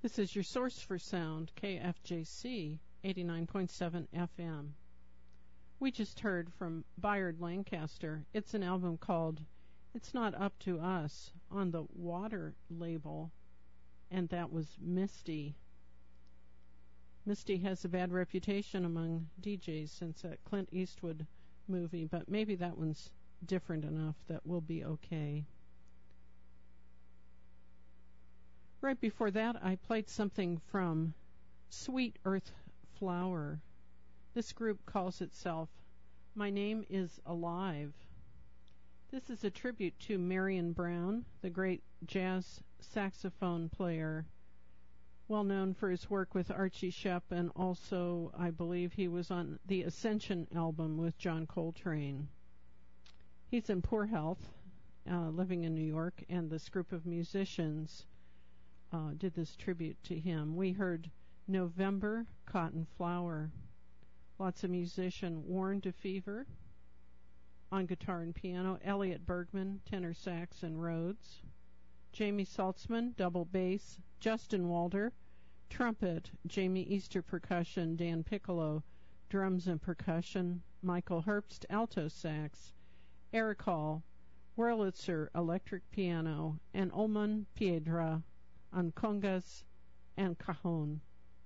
This is your source for sound, KFJC 89.7 FM. We just heard from Bayard Lancaster. It's an album called It's Not Up to Us on the Water label, and that was Misty. Misty has a bad reputation among DJs since that Clint Eastwood movie, but maybe that one's different enough that we'll be okay. Right before that, I played something from Sweet Earth Flower. This group calls itself My Name is Alive. This is a tribute to Marion Brown, the great jazz saxophone player, well known for his work with Archie Shepp, and also, I believe, he was on the Ascension album with John Coltrane. He's in poor health, living in New York, and this group of musicians did this tribute to him. We heard November Cotton Flower. Lots of musician Warren DeFever on guitar and piano, Elliot Bergman, tenor sax and Rhodes, Jamie Saltzman, double bass, Justin Walder, trumpet, Jamie Easter percussion, Dan Piccolo, drums and percussion, Michael Herbst, alto sax, Eric Hall, Wurlitzer, electric piano, and Olman Piedra on congas and cajon.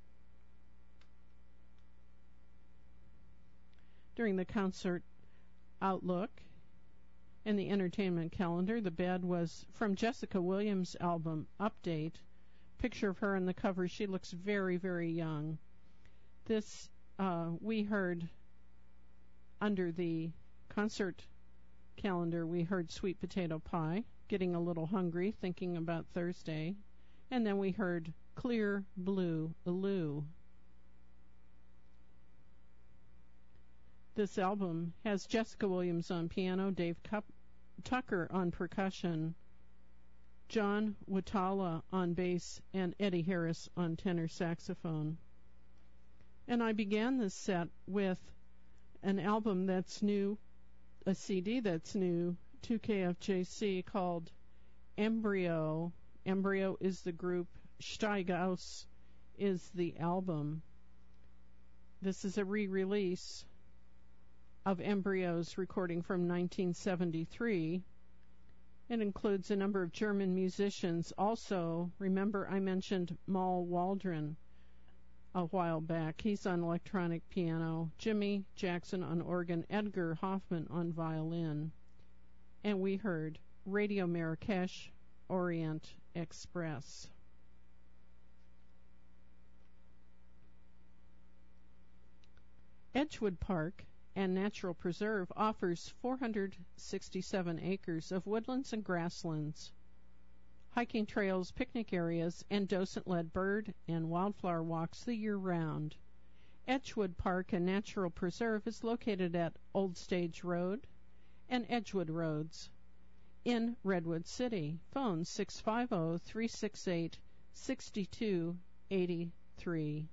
During the concert outlook in the entertainment calendar, the bed was from Jessica Williams' album Update. Picture of her on the cover. She looks very, very young. This we heard under the concert calendar. We heard Sweet Potato Pie, Getting a Little Hungry, Thinking About Thursday, and then we heard Clear Blue Lou. This album has Jessica Williams on piano, Dave Tucker on percussion, John Watala on bass, and Eddie Harris on tenor saxophone. And I began this set with an album that's new, a CD that's new to KFJC called Embryo. Embryo is the group, Steigaus is the album. This is a re-release of Embryo's recording from 1973. It includes a number of German musicians. Also, remember I mentioned Mal Waldron a while back. He's on electronic piano, Jimmy Jackson on organ, Edgar Hoffman on violin. And we heard Radio Marrakesh, Orient Express. Edgewood Park and Natural Preserve offers 467 acres of woodlands and grasslands, hiking trails, picnic areas, and docent-led bird and wildflower walks the year round. Edgewood Park and Natural Preserve is located at Old Stage Road and Edgewood Roads in Redwood City. Phone 650-368-6283.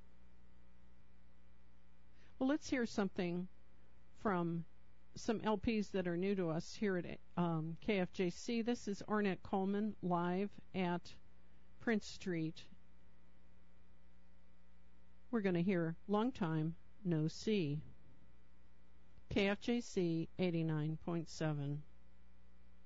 Well, let's hear something from some LPs that are new to us here at KFJC. This is Ornette Coleman live at Prince Street. We're going to hear Long Time No See. KFJC 89.7.